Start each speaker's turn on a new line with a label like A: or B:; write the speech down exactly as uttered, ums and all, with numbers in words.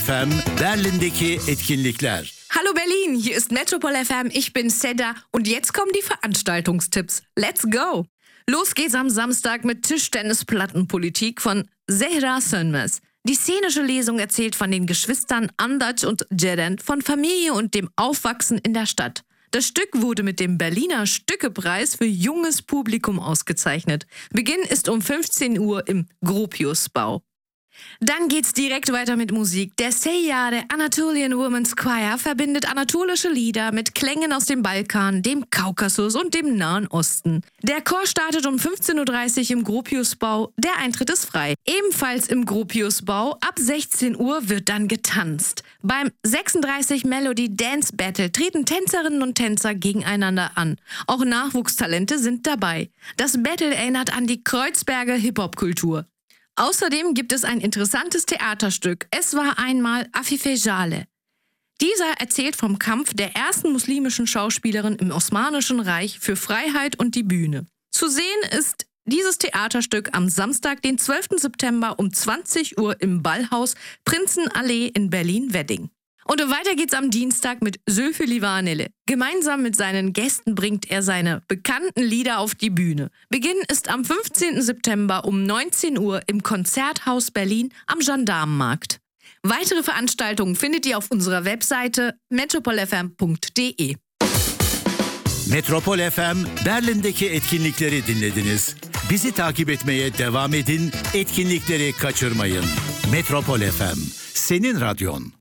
A: F M Berlin'deki etkinlikler.
B: Hallo Berlin, hier ist Metropol F M, ich bin Seda und jetzt kommen die Veranstaltungstipps. Let's go! Los geht's am Samstag mit Tischtennisplattenpolitik von Zehra Sönmez. Die szenische Lesung erzählt von den Geschwistern Andaç und Ceren, von Familie und dem Aufwachsen in der Stadt. Das Stück wurde mit dem Berliner Stückepreis für junges Publikum ausgezeichnet. Beginn ist um fünfzehn Uhr im Gropiusbau. Dann geht's direkt weiter mit Musik. Der Seyyare Anatolian Women's Choir verbindet anatolische Lieder mit Klängen aus dem Balkan, dem Kaukasus und dem Nahen Osten. Der Chor startet um fünfzehn Uhr dreißig im Gropiusbau. Der Eintritt ist frei. Ebenfalls im Gropiusbau ab sechzehn Uhr wird dann getanzt. Beim sechsunddreißig Melody Dance Battle treten Tänzerinnen und Tänzer gegeneinander an. Auch Nachwuchstalente sind dabei. Das Battle erinnert an die Kreuzberger Hip-Hop-Kultur. Außerdem gibt es ein interessantes Theaterstück. Es war einmal Afife Jale. Dieser erzählt vom Kampf der ersten muslimischen Schauspielerin im Osmanischen Reich für Freiheit und die Bühne. Zu sehen ist dieses Theaterstück am Samstag, den zwölften September um zwanzig Uhr im Ballhaus Prinzenallee in Berlin-Wedding. Und weiter geht's am Dienstag mit Zülfü Livaneli. Gemeinsam mit seinen Gästen bringt er seine bekannten Lieder auf die Bühne. Beginn ist am fünfzehnten September um neunzehn Uhr im Konzerthaus Berlin am Gendarmenmarkt. Weitere Veranstaltungen findet ihr auf unserer Webseite metropol f m punkt d e.
A: Metropol F M Berlin'deki etkinlikleri dinlediniz. Bizi takip etmeye devam edin, etkinlikleri kaçırmayın. Metropol F M, senin radyon.